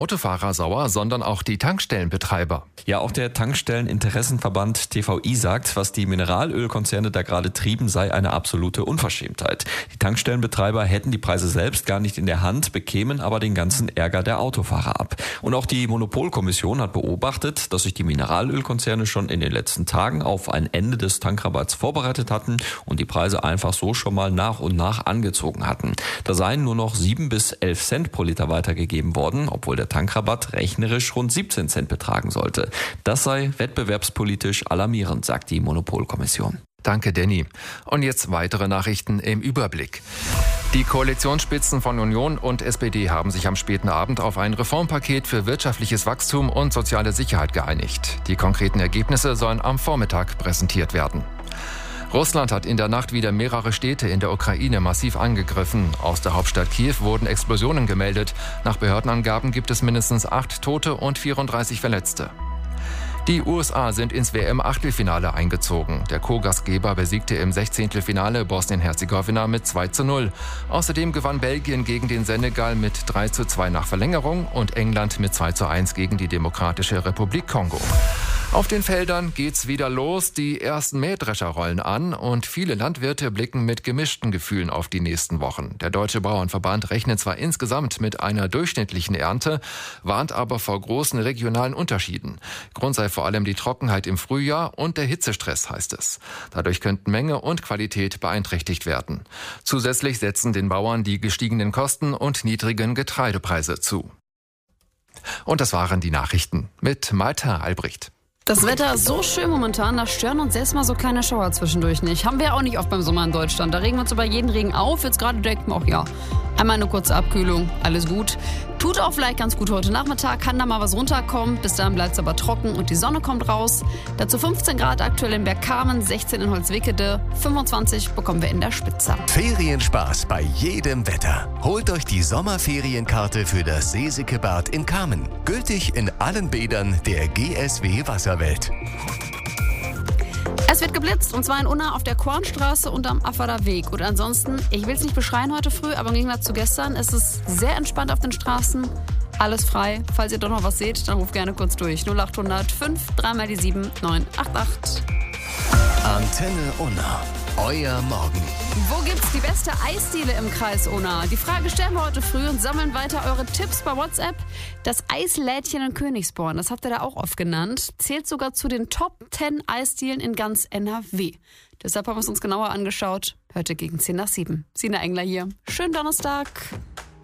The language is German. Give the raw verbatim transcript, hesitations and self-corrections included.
Autofahrer sauer, sondern auch die Tankstellenbetreiber. Ja, auch der Tankstelleninteressenverband T V I sagt, was die Mineralölkonzerne da gerade trieben, sei eine absolute Unverschämtheit. Die Tankstellenbetreiber hätten die Preise selbst gar nicht in der Hand, bekämen aber den ganzen Ärger der Autofahrer ab. Und auch die Monopolkommission hat beobachtet, dass sich die Mineralölkonzerne schon in den letzten Tagen auf ein Ende des Tankrabatts vorbereitet hatten und die Preise einfach so schon mal nach und nach angezogen hatten. Da seien nur noch sieben bis elf Cent pro Liter weitergegeben worden, obwohl der Tankrabatt rechnerisch rund siebzehn Cent betragen sollte. Das sei wettbewerbspolitisch alarmierend, sagt die Monopolkommission. Danke, Danny. Und jetzt weitere Nachrichten im Überblick. Die Koalitionsspitzen von Union und S P D haben sich am späten Abend auf ein Reformpaket für wirtschaftliches Wachstum und soziale Sicherheit geeinigt. Die konkreten Ergebnisse sollen am Vormittag präsentiert werden. Russland hat in der Nacht wieder mehrere Städte in der Ukraine massiv angegriffen. Aus der Hauptstadt Kiew wurden Explosionen gemeldet. Nach Behördenangaben gibt es mindestens acht Tote und vierunddreißig Verletzte. Die U S A sind ins W M-Achtelfinale eingezogen. Der Co-Gastgeber besiegte im Sechzehntelfinale Bosnien-Herzegowina mit zwei zu null. Außerdem gewann Belgien gegen den Senegal mit drei zu zwei nach Verlängerung und England mit zwei zu eins gegen die Demokratische Republik Kongo. Auf den Feldern geht's wieder los. Die ersten Mähdrescher rollen an und viele Landwirte blicken mit gemischten Gefühlen auf die nächsten Wochen. Der Deutsche Bauernverband rechnet zwar insgesamt mit einer durchschnittlichen Ernte, warnt aber vor großen regionalen Unterschieden. Grund sei vor allem die Trockenheit im Frühjahr und der Hitzestress, heißt es. Dadurch könnten Menge und Qualität beeinträchtigt werden. Zusätzlich setzen den Bauern die gestiegenen Kosten und niedrigen Getreidepreise zu. Und das waren die Nachrichten mit Malta Albrecht. Das Wetter ist so schön momentan, da stören uns selbst mal so kleine Schauer zwischendurch nicht. Haben wir auch nicht oft beim Sommer in Deutschland. Da regen wir uns über jeden Regen auf. Jetzt gerade denkt man auch, ja, einmal eine kurze Abkühlung, alles gut. Tut auch vielleicht ganz gut heute Nachmittag, kann da mal was runterkommen. Bis dahin bleibt es aber trocken und die Sonne kommt raus. Dazu fünfzehn Grad aktuell in Bergkamen, sechzehn in Holzwickede, fünfundzwanzig bekommen wir in der Spitze. Ferienspaß bei jedem Wetter. Holt euch die Sommerferienkarte für das Seesikebad in Kamen. Gültig in allen Bädern der G S W Wasserwelt. Es wird geblitzt, und zwar in Unna auf der Kornstraße und am Affader Weg. Und ansonsten, ich will es nicht beschreien heute früh, aber im Gegensatz zu gestern, es ist sehr entspannt auf den Straßen. Alles frei. Falls ihr doch noch was seht, dann ruft gerne kurz durch. null acht hundert fünf, dreimal die sieben, neun acht acht. Antenne Unna. Euer Morgen. Wo gibt's die beste Eisdiele im Kreis Unna? Die Frage stellen wir heute früh und sammeln weiter eure Tipps bei WhatsApp. Das Eislädchen in Königsborn, das habt ihr da auch oft genannt, zählt sogar zu den Top zehn Eisdielen in ganz N R W. Deshalb haben wir es uns genauer angeschaut. Heute gegen zehn nach sieben. Sina Engler hier. Schönen Donnerstag.